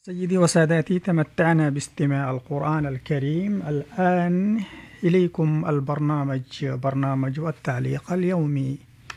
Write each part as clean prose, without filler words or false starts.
سيدي وسادتي، تمتعنا باستماع القرآن الكريم. الآن إليكم برنامج التعليق اليومي.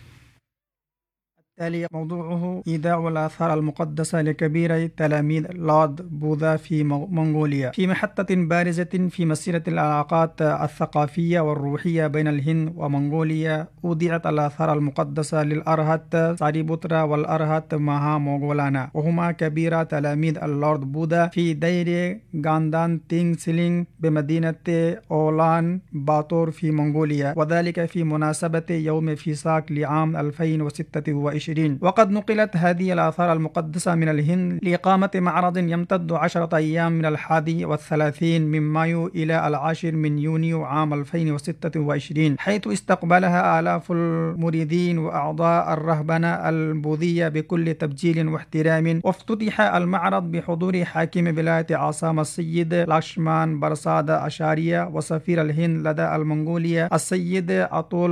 التالي موضوعه إيداع الآثار المقدسة لكبير تلاميذ لورد بوذا في منغوليا. في محطة بارزة في مسيرة العلاقات الثقافية والروحية بين الهند ومنغوليا، أودعت الآثار المقدسة للأرهت ساريبوترا والأرهت مها موغولانا، وهما كبير تلاميذ اللورد بوذا في دير غاندان تينغ سيلينغ بمدينة أولان باتور في منغوليا، وذلك في مناسبة يوم فيساك لعام 2026. وقد نقلت هذه الآثار المقدسة من الهند لإقامة معرض يمتد 10 أيام من 31 من مايو إلى 10 من يونيو عام 2026، حيث استقبلها آلاف المريدين وأعضاء الرهبنة البوذية بكل تبجيل واحترام. وافتتح المعرض بحضور حاكم ولاية عاصمة السيد لاشمان برساد أشاريا، وسفير الهند لدى المنغولية السيد أطول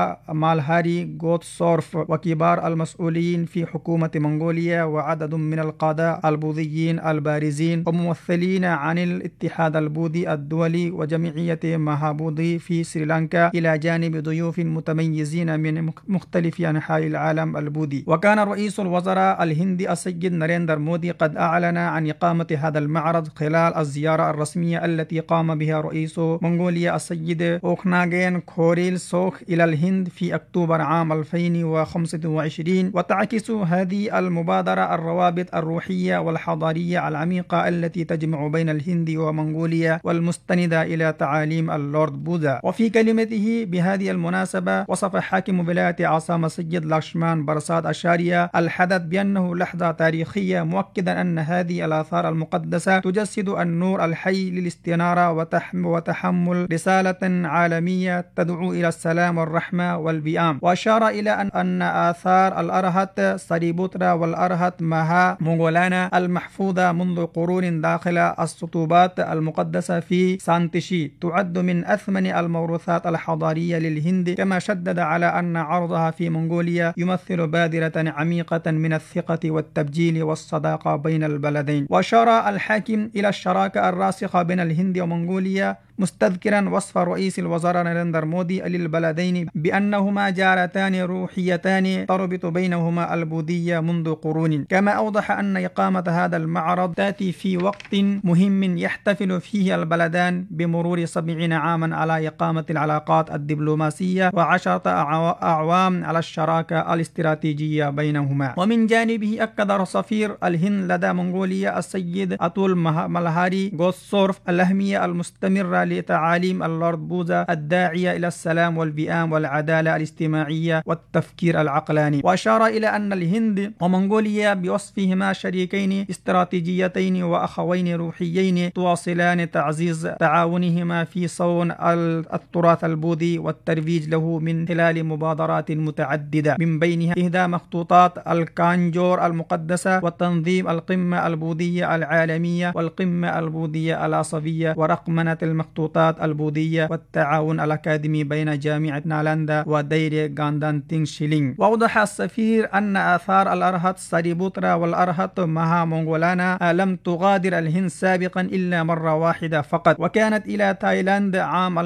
مالهاري غوتسورف، وكبار المسؤولين في حكومة منغوليا، وعدد من القادة البوذيين البارزين، وممثلين عن الاتحاد البوذي الدولي وجمعية مهابوذي في سريلانكا، إلى جانب ضيوف متميزين من مختلف أنحاء العالم البوذي. وكان رئيس الوزراء الهندي السيد ناريندر مودي قد أعلن عن إقامة هذا المعرض خلال الزيارة الرسمية التي قام بها رئيس منغوليا السيد أوخناغين كوريل سوخ إلى الهند في أكتوبر عام 2025. وتعكس هذه المبادرة الروابط الروحية والحضارية العميقة التي تجمع بين الهند ومنغوليا، والمستندة إلى تعاليم اللورد بوذا. وفي كلمته بهذه المناسبة، وصف حاكم ولاية عاصمة سيد لاشمان برساد أشاريا الحدث بأنه لحظة تاريخية، مؤكدا أن هذه الآثار المقدسة تجسد النور الحي للاستنارة وتحمل رسالة عالمية تدعو إلى السلام والرحمة والبيام. وأشار إلى أن آثار الأرهت ساريبوترا والأرهت مها موغولانا المحفوظة منذ قرون داخل السطوبات المقدسة في سانتشي تعد من أثمن الموروثات الحضارية للهند، كما شدد على أن عرضها في منغوليا يمثل بادرة عميقة من الثقة والتبجيل والصداقة بين البلدين. وأشار الحاكم إلى الشراكة الراسخة بين الهند ومنغوليا، مستذكرا وصف رئيس الوزراء ناريندر مودي للبلدين بأنهما جارتان روحيتان تربط بينهما البوذية منذ قرون. كما أوضح أن إقامة هذا المعرض تأتي في وقت مهم يحتفل فيه البلدان بمرور 70 عاما على إقامة العلاقات الدبلوماسية و10 أعوام على الشراكة الاستراتيجية بينهما. ومن جانبه أكد سفير الهند لدى منغوليا السيد أطول مالهاري غوتسورف الأهمية المستمرة لتعاليم اللورد بوذا الداعية إلى السلام والبيئام والعدالة الاجتماعية والتفكير العقلاني. وأشار إلى أن الهند ومنغوليا بوصفهما شريكين استراتيجيتين وأخوين روحيين تواصلان تعزيز تعاونهما في صون التراث البوذي والترويج له من خلال مبادرات متعددة، من بينها إهداء مخطوطات الكانجور المقدسة، وتنظيم القمة البوذية العالمية والقمة البوذية العصبية، ورقمنة المخطوطات البوذية، والتعاون الأكاديمي بين جامعة نالندا ودير غاندان تينغ سيلينغ. وأوضح السفير أن آثار الأرهت ساريبوترا والأرهت مها موغولانا لم تغادر الهند سابقا إلا مرة واحدة فقط، وكانت إلى تايلاند عام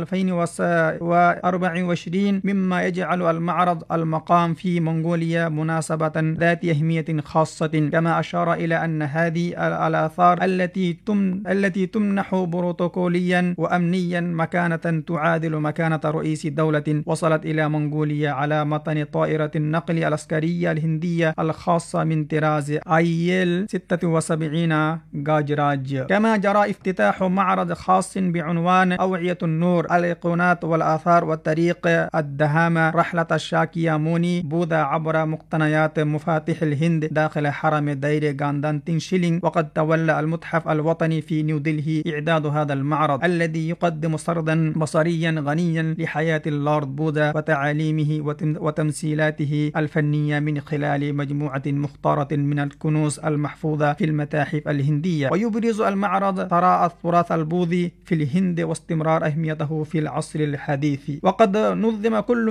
2024، مما يجعل المعرض المقام في منغوليا مناسبة ذات أهمية خاصة. كما أشار إلى أن هذه الآثار التي تمنح بروتوكوليا وأمنيا مكانة تعادل مكانة رئيس دولة، وصلت إلى منغوليا على متن طائرة النقل العسكرية الهندية الخاصة من طراز IL 76 جاجراج. كما جرى افتتاح معرض خاص بعنوان أوعية النور، الأيقونات والآثار وطريق الدهامة، رحلة الشاكيا موني بوذا عبر مقتنيات مفاتيح الهند داخل حرم دير غاندان تينغ سيلينغ. وقد تولى المتحف الوطني في نيودلهي إعداد هذا المعرض الذي يقدم سردا بصريا غنيا لحياة اللورد بوذا وتعاليمه وتمثيلاته الفنية من خلال مجموعة مختارة من الكنوز المحفوظة في المتاحف الهندية. ويبرز المعرض ثراء التراث البوذي في الهند واستمرار أهميته في العصر الحديث. وقد نظم كل